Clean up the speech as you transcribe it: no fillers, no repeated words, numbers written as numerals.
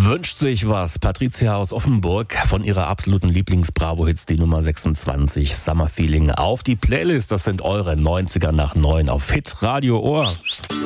Wünscht sich was. Patricia aus Offenburg von ihrer absoluten Lieblings-Bravo-Hits, die Nummer 26, Summer Feeling, auf die Playlist. Das sind eure 90er nach 9 auf Hit Radio Ohr.